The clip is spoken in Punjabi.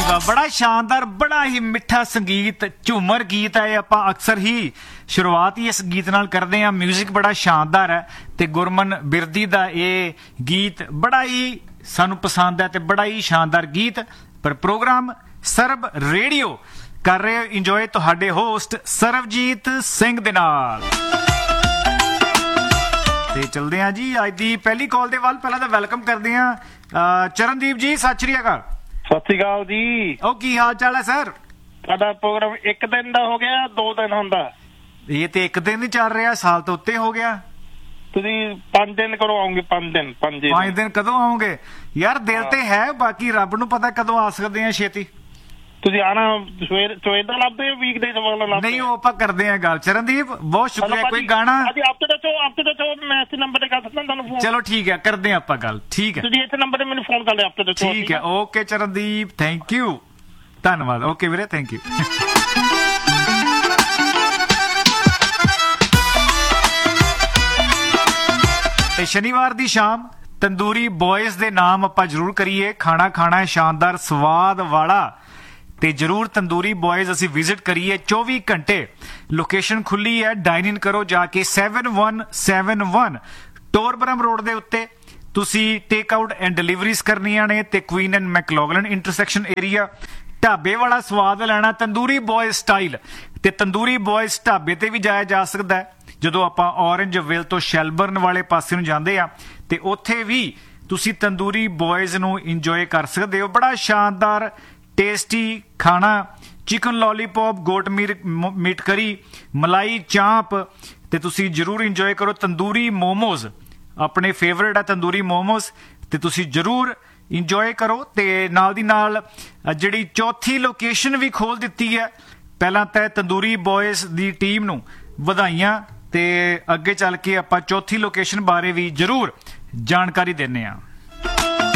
ਵਾਹ, ਬੜਾ ਸ਼ਾਨਦਾਰ, ਬੜਾ ਹੀ ਮਿੱਠਾ ਸੰਗੀਤ, ਝੂਮਰ ਗੀਤ ਹੈ। ਆਪਾਂ ਅਕਸਰ ਹੀ ਸ਼ੁਰੂਆਤ ਹੀ ਇਸ ਗੀਤ ਨਾਲ ਕਰਦੇ ਹਾਂ। ਮਿਊਜ਼ਿਕ ਬੜਾ ਸ਼ਾਨਦਾਰ ਹੈ ਤੇ ਗੁਰਮਨ ਬਿਰਦੀ ਦਾ ਇਹ ਗੀਤ ਬੜਾ ਹੀ ਸਾਨੂੰ ਪਸੰਦ ਹੈ ਤੇ ਬੜਾ ਹੀ ਸ਼ਾਨਦਾਰ ਗੀਤ। ਪਰ ਪ੍ਰੋਗਰਾਮ ਸਰਬ ਰੇਡੀਓ ਕਰ ਰਹੇ ਇੰਜੋਏ ਤੁਹਾਡੇ ਹੋਸਟ ਸਰਬਜੀਤ ਸਿੰਘ ਦੇ ਨਾਲ। ਤੇ ਚਲਦੇ ਹਾਂ ਜੀ ਅੱਜ ਦੀ ਪਹਿਲੀ ਕਾਲ ਦੇ ਵੱਲ। ਪਹਿਲਾਂ ਤਾਂ ਵੈਲਕਮ ਕਰਦੇ ਹਾਂ ਚਰਨਦੀਪ ਜੀ, ਸਤਿ ਸ਼੍ਰੀ ਅਕਾਲ। ਸਤਿ ਸ਼੍ਰੀ ਅਕਾਲ ਜੀ। ਉਹ ਕੀ ਹਾਲ ਚਾਲ ਹੈ ਸਰ? ਸਾਡਾ ਪ੍ਰੋਗਰਾਮ ਇੱਕ ਦਿਨ ਦਾ ਹੋ ਗਿਆ, 2 ਦਿਨ ਹੁੰਦਾ। ਇਹ ਤੇ ਇੱਕ ਦਿਨ ਹੀ ਚੱਲ ਰਿਹਾ, ਸਾਲ ਤੋਂ ਉੱਤੇ ਹੋ ਗਿਆ। ਤੁਸੀਂ 5 ਦਿਨ ਕਰੋ ਆਉਂਗੇ? 5 ਦਿਨ ਕਦੋਂ ਆਉਂਗੇ ਯਾਰ? ਦਿਲ ਤੇ ਹੈ, ਬਾਕੀ ਰੱਬ ਨੂੰ ਪਤਾ ਕਦੋਂ ਆ ਸਕਦੇ ਆ ਛੇਤੀ। ਤੁਸੀਂ ਆਣਾ ਸਵੇਰ ਦਾ ਲੱਭਦੇ ਹੋ, ਵੀਕ ਦੇ ਵਾਲਾ ਲੱਭਦੇ? ਨਹੀਂ, ਉਹ ਆਪਾਂ ਕਰਦੇ ਆ ਗੱਲ। ਚਰਨਦੀਪ ਬਹੁਤ ਸ਼ੁਕਰੀਆ। ਕੋਈ ਗਾਣਾ ਹਫਤੇ ਦਾ ਮੈਂ ਇਸ ਨੰਬਰ ਤੇ ਕਰ ਸਕਦਾ ਤੁਹਾਨੂੰ ਫੋਨ? ਚਲੋ ਠੀਕ ਹੈ, ਕਰਦੇ ਆ ਆਪਾਂ ਗੱਲ। ਠੀਕ ਹੈ, ਤੁਸੀਂ ਇਸ ਨੰਬਰ ਤੇ ਮੈਨੂੰ ਫੋਨ ਕਰ ਲਿਓ ਹਫਤੇ ਦਾ। ਠੀਕ ਹੈ, ਓਕੇ ਚਰਨਦੀਪ, ਥੈਂਕ ਯੂ, ਧੰਨਵਾਦ। ਓਕੇ ਵੀਰੇ, ਥੈਂਕ ਯੂ। ਤੇ ਸ਼ਨੀਵਾਰ ਦੀ ਸ਼ਾਮ ਤੰਦੂਰੀ ਬॉयਜ਼ ਦੇ ਨਾਮ ਆਪਾਂ ਜ਼ਰੂਰ ਕਰੀਏ। ਖਾਣਾ ਖਾਣਾ ਹੈ ਸ਼ਾਨਦਾਰ ਸਵਾਦ ਵਾਲਾ ਤੇ ਜ਼ਰੂਰ ਤੰਦੂਰੀ ਬॉयਜ਼ ਅਸੀਂ ਵਿਜ਼ਿਟ ਕਰੀਏ। 24 ਘੰਟੇ ਲੋਕੇਸ਼ਨ ਖੁੱਲੀ ਹੈ, ਡਾਈਨ ਇਨ ਕਰੋ ਜਾ ਕੇ। 7171 ਟੋਰਬਰਮ ਰੋਡ ਦੇ ਉੱਤੇ ਤੁਸੀਂ ਟੇਕ ਆਊਟ ਐਂਡ ਡਿਲੀਵਰੀਜ਼ ਕਰਨੀਆਂ ਨੇ ਤੇ ਕੁਈਨ ਐਂਡ ਮੈਕਲੋਗਲਨ ਇੰਟਰਸੈਕਸ਼ਨ ਏਰੀਆ। ਢਾਬੇ ਵਾਲਾ ਸਵਾਦ ਲੈਣਾ ਤੰਦੂਰੀ ਬॉयਜ਼ ਸਟਾਈਲ। ਤੇ ਤੰਦੂਰੀ ਬॉयਜ਼ ਢਾਬੇ ਤੇ ਵੀ ਜਾਇਆ ਜਾ ਸਕਦਾ ਹੈ ਜਦੋਂ ਆਪਾਂ ਔਰੰਜ ਵਿਲ ਤੋਂ ਸ਼ੈਲਬਰਨ ਵਾਲੇ ਪਾਸੇ ਨੂੰ ਜਾਂਦੇ ਆ, ਤੇ ਉੱਥੇ ਵੀ ਤੁਸੀਂ ਤੰਦੂਰੀ ਬॉयਜ਼ ਨੂੰ ਇੰਜੋਏ ਕਰ ਸਕਦੇ ਹੋ। ਬੜਾ ਸ਼ਾਨਦਾਰ ਟੇਸਟੀ ਖਾਣਾ, ਚਿਕਨ ਲੋਲੀਪੌਪ, ਗੋਟ ਮੀਟ ਕਰੀ, ਮਲਾਈ ਚਾਂਪ, ਤੇ ਤੁਸੀਂ ਜ਼ਰੂਰ ਇੰਜੋਏ ਕਰੋ। ਤੰਦੂਰੀ ਮੋਮੋਜ਼ ਆਪਣੇ ਫੇਵਰੇਟ ਆ, ਤੰਦੂਰੀ ਮੋਮੋਜ਼, ਤੇ ਤੁਸੀਂ ਜ਼ਰੂਰ ਇੰਜੋਏ ਕਰੋ। ਤੇ ਨਾਲ ਦੀ ਨਾਲ ਜਿਹੜੀ ਚੌਥੀ ਲੋਕੇਸ਼ਨ ਵੀ ਖੋਲ ਦਿੱਤੀ ਹੈ। ਪਹਿਲਾਂ ਤਾਂ ਤੰਦੂਰੀ ਬॉयਜ਼ ਦੀ ਟੀਮ ਨੂੰ ਵਧਾਈਆਂ, ਤੇ ਅੱਗੇ ਚੱਲ ਕੇ ਆਪਾਂ ਚੌਥੀ ਲੋਕੇਸ਼ਨ ਬਾਰੇ ਵੀ ਜ਼ਰੂਰ ਜਾਣਕਾਰੀ ਦਿੰਦੇ ਹਾਂ।